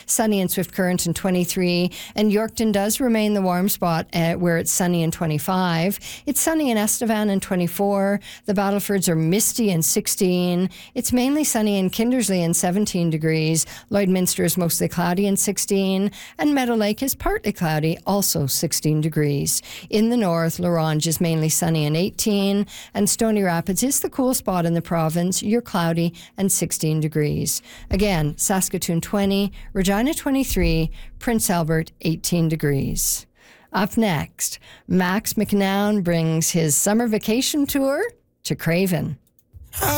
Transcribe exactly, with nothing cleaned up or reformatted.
sunny in Swift Current and twenty-three. And Yorkton does remain the warm spot uh, where it's sunny and twenty-five. It's sunny in Estevan and twenty-four. The Battlefords are misty and sixteen. It's mainly sunny in Kindersley and seventeen degrees. Lloydminster is mostly cloudy and sixteen. And Meadow Lake is partly cloudy, also sixteen degrees. In the north, Larange is mainly sunny and eighteen. And Stony Rapids is the cool spot in the province. You're cloudy and sixteen degrees. Again, Saskatoon twenty, Regina twenty-three, Prince Albert eighteen degrees. Up next, Max McNown brings his summer vacation tour to Craven.